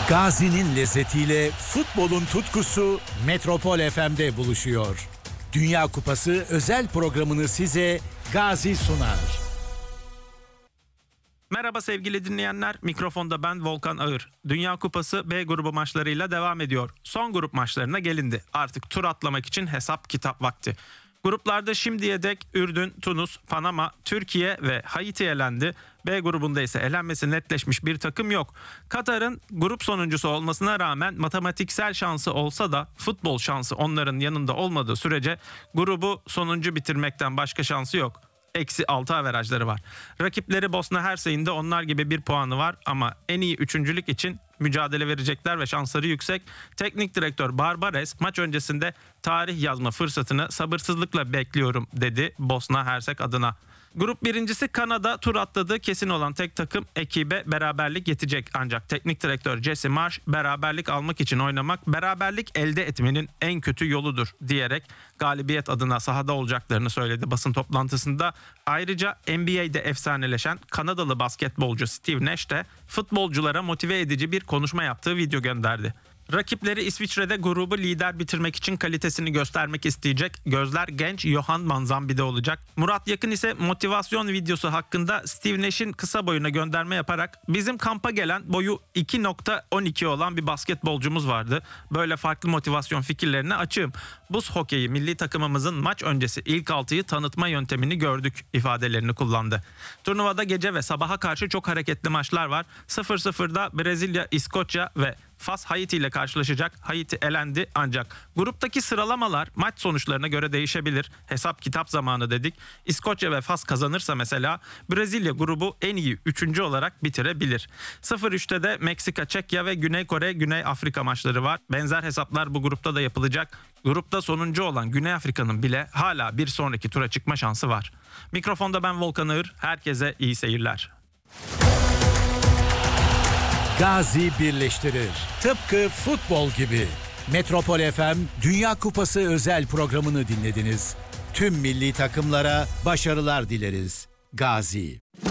Gazi'nin lezzetiyle futbolun tutkusu Metropol FM'de buluşuyor. Dünya Kupası özel programını size Gazi sunar. Merhaba sevgili dinleyenler, mikrofonda ben Volkan Ağır. Dünya Kupası B grubu maçlarıyla devam ediyor. Son grup maçlarına gelindi. Artık tur atlamak için hesap kitap vakti. Gruplarda şimdiye dek Ürdün, Tunus, Panama, Türkiye ve Haiti elendi. B grubunda ise elenmesi netleşmiş bir takım yok. Katar'ın grup sonuncusu olmasına rağmen matematiksel şansı olsa da futbol şansı onların yanında olmadığı sürece grubu sonuncu bitirmekten başka şansı yok. -6 averajları var. Rakipleri Bosna Hersey'in de onlar gibi bir puanı var ama en iyi üçüncülük için mücadele verecekler ve şansları yüksek. Teknik direktör Barbares maç öncesinde tarih yazma fırsatını sabırsızlıkla bekliyorum dedi Bosna Hersek adına. Grup birincisi Kanada tur atladığı kesin olan tek takım, ekibe beraberlik yetecek. Ancak teknik direktör Jesse Marsch beraberlik almak için oynamak, beraberlik elde etmenin en kötü yoludur diyerek galibiyet adına sahada olacaklarını söyledi basın toplantısında. Ayrıca NBA'de efsaneleşen Kanadalı basketbolcu Steve Nash de futbolculara motive edici bir konuşma yaptığı video gönderdi. Rakipleri İsviçre'de grubu lider bitirmek için kalitesini göstermek isteyecek. Gözler genç Johan Manzambi'de olacak. Murat Yakın ise motivasyon videosu hakkında Steve Nash'in kısa boyuna gönderme yaparak "Bizim kampa gelen boyu 2.12 olan bir basketbolcumuz vardı. Böyle farklı motivasyon fikirlerine açığım. Buz hokeyi milli takımımızın maç öncesi ilk 6'yı tanıtma yöntemini gördük" ifadelerini kullandı. Turnuvada gece ve sabaha karşı çok hareketli maçlar var. 0-0'da Brezilya, İskoçya ve Fas Haiti ile karşılaşacak. Haiti elendi ancak gruptaki sıralamalar maç sonuçlarına göre değişebilir. Hesap kitap zamanı dedik. İskoçya ve Fas kazanırsa mesela Brezilya grubu en iyi 3. olarak bitirebilir. 0-3'te de Meksika, Çekya ve Güney Kore, Güney Afrika maçları var. Benzer hesaplar bu grupta da yapılacak. Grupta sonuncu olan Güney Afrika'nın bile hala bir sonraki tura çıkma şansı var. Mikrofonda ben Volkan Ağır. Herkese iyi seyirler. Gazi birleştirir. Tıpkı futbol gibi. Metropol FM Dünya Kupası özel programını dinlediniz. Tüm milli takımlara başarılar dileriz. Gazi.